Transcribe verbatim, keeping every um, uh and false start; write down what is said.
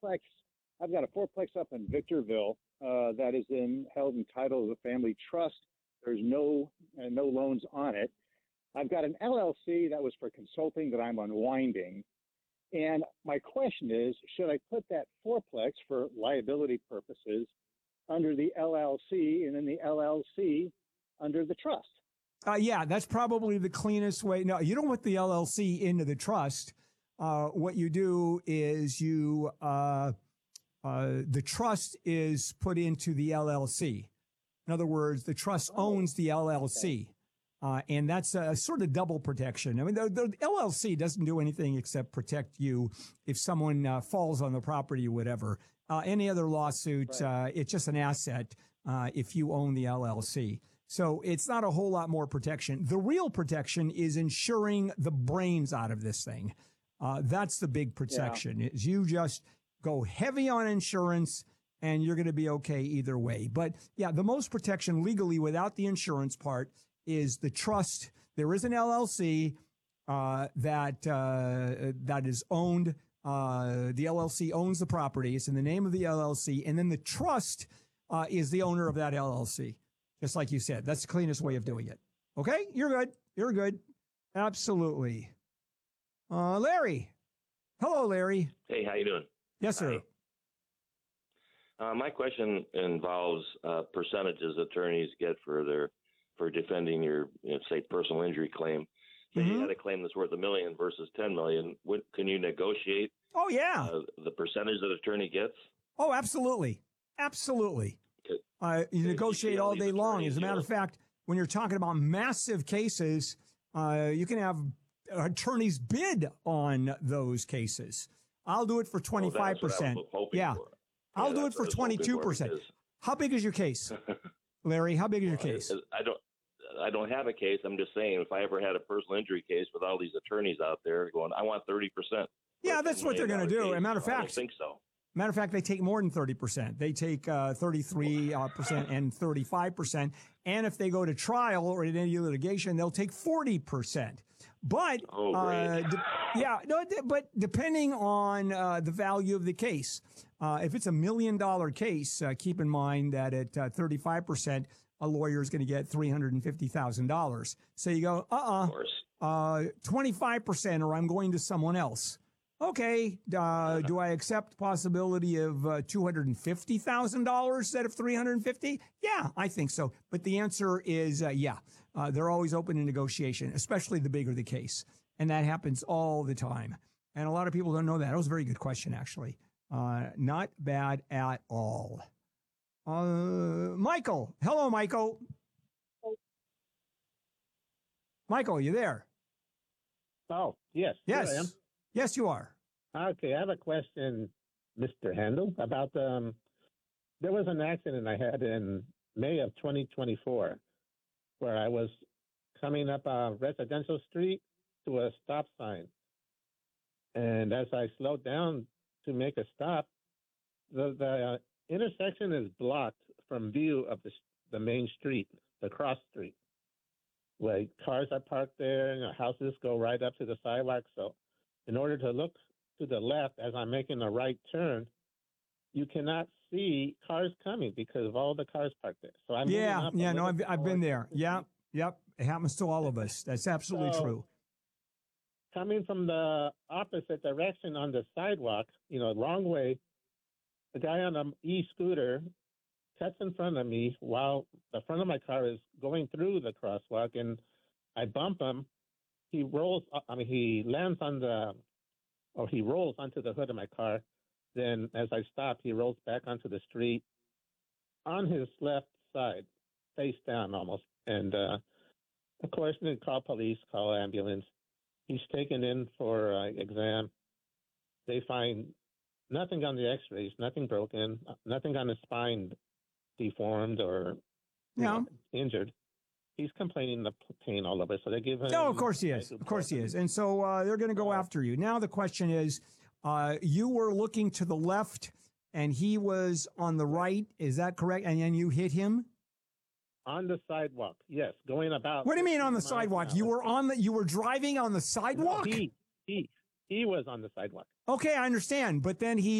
fourplex. I've got a fourplex up in Victorville uh, that is in held in title of a family trust. There's no uh, no loans on it. I've got an L L C that was for consulting that I'm unwinding. And my question is, should I put that fourplex for liability purposes under the L L C and then the L L C under the trust? Uh, yeah, that's probably the cleanest way. No, you don't put the L L C into the trust. Uh, what you do is you, uh, uh, the trust is put into the L L C. In other words, the trust owns the L L C. Uh, and that's a sort of double protection. I mean, the, the L L C doesn't do anything except protect you if someone uh, falls on the property or whatever. Uh, any other lawsuit, right. uh, it's just an asset uh, if you own the L L C. So it's not a whole lot more protection. The real protection is insuring the brains out of this thing. Uh, that's the big protection. Yeah. Is you just go heavy on insurance and you're going to be okay either way. But yeah, the most protection legally without the insurance part is the trust. There is an L L C uh, that uh, that is owned. Uh, the L L C owns the property. It's in the name of the L L C, and then the trust uh, is the owner of that L L C. Just like you said, that's the cleanest way of doing it. Okay, you're good. You're good. Absolutely. Uh, Larry. Hello, Larry. Hey, how you doing? Yes, sir. Uh, my question involves uh, percentages attorneys get for their for defending your, you know, say, personal injury claim. Say mm-hmm. you had a claim that's worth a million versus ten million. What, can you negotiate? Oh yeah, uh, the percentage that the attorney gets. Oh, absolutely, absolutely. Okay. Uh, you negotiate all day long. As a matter of fact, when you're talking about massive cases, uh, you can have attorneys bid on those cases. I'll do it for twenty-five percent. Oh, yeah, for. I'll yeah, do it for twenty-two percent. How big is your case, Larry? How big is your well, case? I, I don't. I don't have a case. I'm just saying, if I ever had a personal injury case with all these attorneys out there going, I want thirty percent. Yeah, that's what they're going to do. As a matter of fact, I don't think so. Matter of fact, they take more than thirty percent. They take uh, thirty-three percent and thirty-five percent. And if they go to trial or in any litigation, they'll take forty percent. But, oh, uh, de- yeah, no, de- but depending on uh, the value of the case, uh, if it's a million dollar case, uh, keep in mind that at uh, thirty-five percent, a lawyer is going to get three hundred fifty thousand dollars. So you go, uh-uh, uh, twenty-five percent or I'm going to someone else. Okay, uh, do I accept possibility of uh, two hundred fifty thousand dollars instead of three hundred fifty thousand dollars? Yeah, I think so. But the answer is uh, yeah. Uh, they're always open to negotiation, especially the bigger the case. And that happens all the time. And a lot of people don't know that. That was a very good question, actually. Uh, not bad at all. Uh, Michael. Hello, Michael. Michael, you there? Oh, yes. Yes. Here I am. Yes, you are. Okay, I have a question, Mister Handel, about um, there was an accident I had in May of twenty twenty-four where I was coming up a residential street to a stop sign. And as I slowed down to make a stop, the, the uh, intersection is blocked from view of the, the main street, the cross street. Like cars are parked there and houses go right up to the sidewalk. So in order to look to the left as I'm making a right turn, you cannot see cars coming because of all the cars parked there. So I'm yeah, yeah, no, I've I've been there. Yeah, yep, it happens to all of us. That's absolutely so, true. Coming from the opposite direction on the sidewalk, you know, wrong way, the guy on an e-scooter cuts in front of me while the front of my car is going through the crosswalk, and I bump him. He rolls, I mean, he lands on the, or he rolls onto the hood of my car. Then as I stop, he rolls back onto the street on his left side, face down almost. And, uh, of course, we call police, call ambulance. He's taken in for uh, exam. They find nothing on the x-rays, nothing broken, nothing on his spine deformed or yeah. know, injured. He's complaining the pain all over, so they give him... No, of course he is. Of course he is. And so uh, they're going to go after you. Now the question is, uh, you were looking to the left and he was on the right. Is that correct? And then you hit him? On the sidewalk, yes. Going about... What do you mean on the sidewalk? You were on the... You were driving on the sidewalk? No, he, he, he was on the sidewalk. Okay, I understand. But then he